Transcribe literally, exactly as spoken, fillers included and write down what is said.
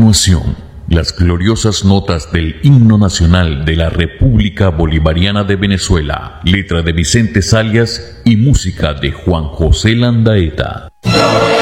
continuación, las gloriosas notas del himno nacional de la República Bolivariana de Venezuela, letra de Vicente Zalias y música de Juan José Landaeta.